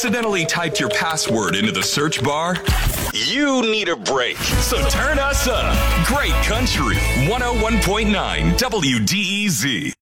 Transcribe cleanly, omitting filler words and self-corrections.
accidentally typed your password into the search bar? You need a break. So turn us up. Great Country 101.9 WDEZ.